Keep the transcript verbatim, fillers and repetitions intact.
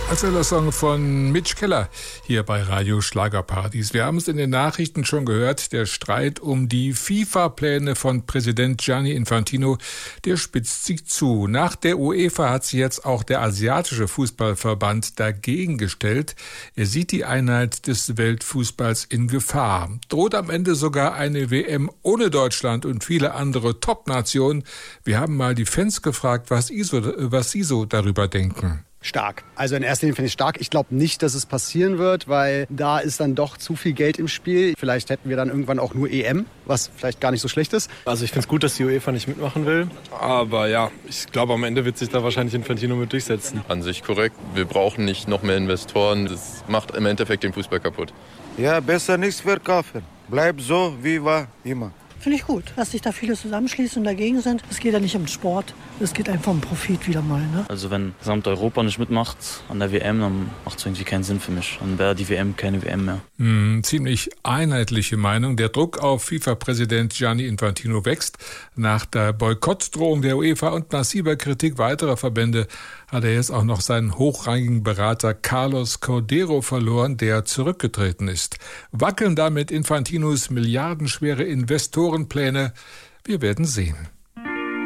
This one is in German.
Aktueller Song von Mitch Keller hier bei Radio Schlagerparadies. Wir haben es in den Nachrichten schon gehört, der Streit um die FIFA-Pläne von Präsident Gianni Infantino, der spitzt sich zu. Nach der UEFA hat sich jetzt auch der asiatische Fußballverband dagegen gestellt. Er sieht die Einheit des Weltfußballs in Gefahr. Droht am Ende sogar eine W M ohne Deutschland und viele andere Top-Nationen. Wir haben mal die Fans gefragt, was, ISO, was sie so darüber denken. Stark. Also in erster Linie finde ich stark. Ich glaube nicht, dass es passieren wird, weil da ist dann doch zu viel Geld im Spiel. Vielleicht hätten wir dann irgendwann auch nur E M, was vielleicht gar nicht so schlecht ist. Also ich finde es gut, dass die UEFA nicht mitmachen will. Aber ja, ich glaube, am Ende wird sich da wahrscheinlich Infantino mit durchsetzen. An sich korrekt. Wir brauchen nicht noch mehr Investoren. Das macht im Endeffekt den Fußball kaputt. Ja, besser nichts verkaufen. Bleib so, wie war immer. Finde ich gut, dass sich da viele zusammenschließen und dagegen sind. Es geht ja nicht um Sport, es geht einfach um Profit wieder mal. Ne? Also wenn gesamt Europa nicht mitmacht an der W M, dann macht es irgendwie keinen Sinn für mich. Dann wäre die W M keine W M mehr. Hm, ziemlich einheitliche Meinung. Der Druck auf FIFA-Präsident Gianni Infantino wächst. Nach der Boykottdrohung der UEFA und massiver Kritik weiterer Verbände hat er jetzt auch noch seinen hochrangigen Berater Carlos Cordeiro verloren, der zurückgetreten ist. Wackeln damit Infantinos milliardenschwere Investorenpläne? Wir werden sehen.